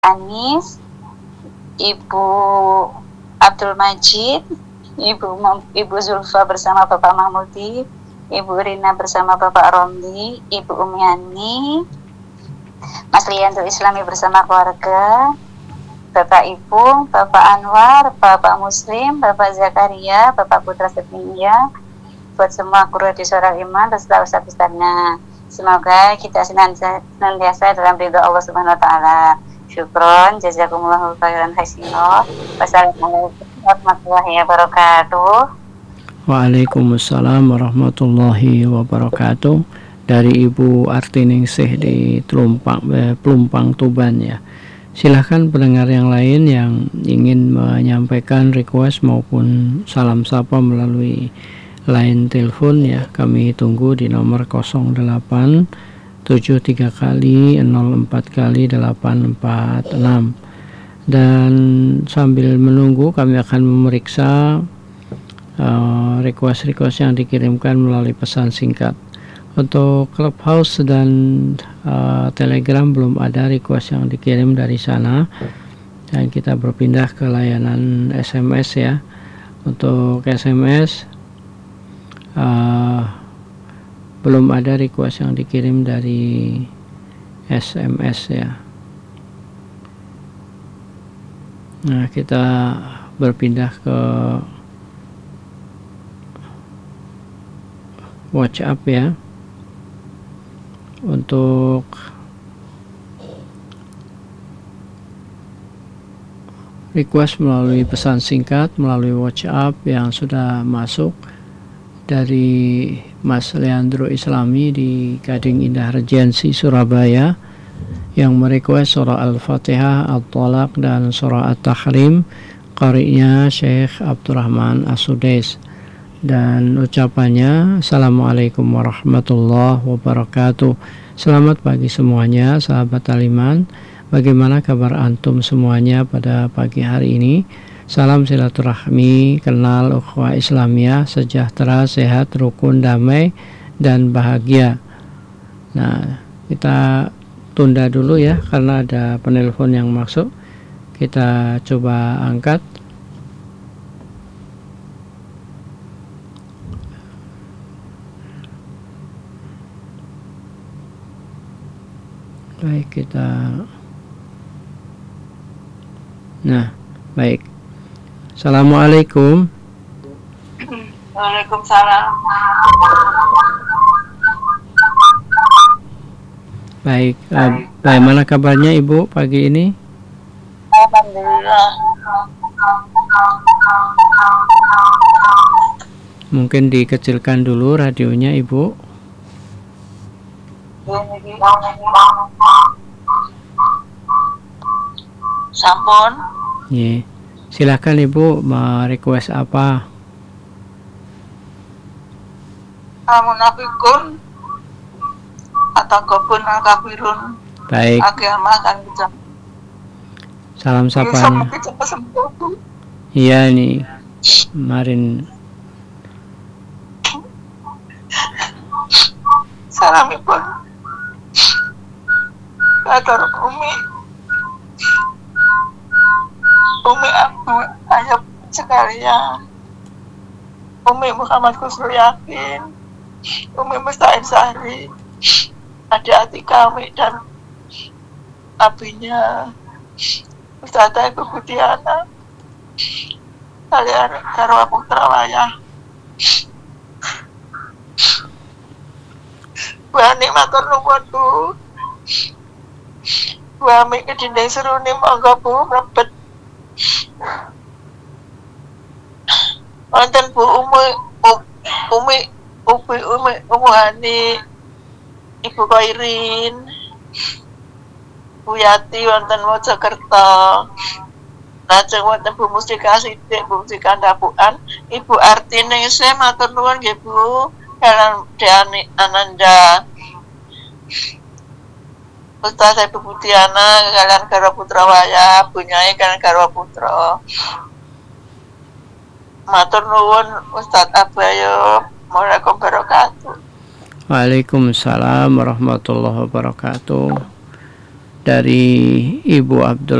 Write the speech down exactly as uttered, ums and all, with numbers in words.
Anis, Ibu Abdul Majid, Ibu Ibu Zulfa bersama Bapak Mahmudi, Ibu Rina bersama Bapak Romli, Ibu Umiani, Mas Lianto Islami bersama keluarga, Bapak Ibu, Bapak Anwar, Bapak Muslim, Bapak Zakaria, Bapak Putra Setia, buat semua guru di Suara Iman beserta ustaz-ustaznya. Semoga kita senantiasa dalam ridho Allah Subhanahu wa taala. Syukron, jazakumullahu khairan hasanah. Wassalamualaikum warahmatullahi wabarakatuh. Waalaikumsalam warahmatullahi wabarakatuh. Dari Ibu Artiningsih di Pelumpang, eh, Pelumpang Tuban ya. Silahkan pendengar yang lain yang ingin menyampaikan request maupun salam sapa melalui line telepon ya, kami tunggu di nomor nol delapan tujuh tiga kali nol empat kali delapan empat enam. Dan sambil menunggu kami akan memeriksa uh, request-request yang dikirimkan melalui pesan singkat. Untuk Clubhouse dan uh, Telegram belum ada request yang dikirim dari sana, dan kita berpindah ke layanan S M S ya. Untuk S M S uh, belum ada request yang dikirim dari S M S ya. Nah, kita berpindah ke WhatsApp ya. Untuk request melalui pesan singkat melalui WhatsApp yang sudah masuk dari Mas Leandro Islami di Gading Indah Regency Surabaya, yang merequest surah Al-Fatihah, At-Talaq dan surah At-Tahrim, qari'nya Syekh Abdurrahman As-Sudais, dan ucapannya Assalamualaikum warahmatullahi wabarakatuh. Selamat pagi semuanya sahabat Aliman, bagaimana kabar antum semuanya pada pagi hari ini? Salam silaturahmi, kenal ukhuwah Islamiyah, sejahtera, sehat, rukun, damai dan bahagia. Nah, kita tunda dulu ya karena ada penelpon yang masuk. Kita coba angkat. Baik, kita Nah, baik. Assalamualaikum. Waalaikumsalam. Baik, uh, bagaimana kabarnya Ibu pagi ini? Alhamdulillah. Mungkin dikecilkan dulu radionya Ibu. Sampun. Yeah. Silakan Ibu, mau request apa? Amunafikun atau kobun al-kafirun. Baik. Agama kan bisa. Salam sapaan. Iya nih, kemarin. Salam Ibu. Atur Umi. Umi aku ayah sekalian. Umi Muhammad Kusru Yakin. Umi Musta'in Sahri. Ada hati kami dan abinya Ustazah Ibu Budiana. Kalian Karwa Putra Wayah. Wani matur nuwun Bu. Wami kedinding seruni monggo Bu mlebet. Wonten Bu Umi Umi Umi Umi Umuhani, Ibu Koirin, Bu Yati wonten Mojokerto. Lajeng wonten Bu Mustika Sidik, Bu Mustika Dapuan, Ibu Artiningsih matur nuwun nggih Bu. Kalian Deani Ananda, Ustazah Ibu Budiana, kalian Garwa Putra Waya, Bu Nyai kalian Garwa Putra. Matur nuwun Ustaz Abayo, Waalaikumsalam wabarakatuh. Waalaikumsalam warahmatullahi wabarakatuh. dari Ibu Abdul